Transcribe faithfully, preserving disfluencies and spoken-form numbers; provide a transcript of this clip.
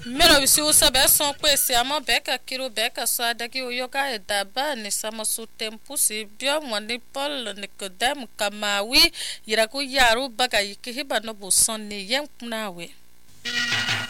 Mero bisi usabe son kwesi ama beka kiro beka so adagi uyoga edaba ni samasu tempusi bio mwani Paul Nikodem Kamawi yiraku yaru baga yikihiba no busoni yem kunawe.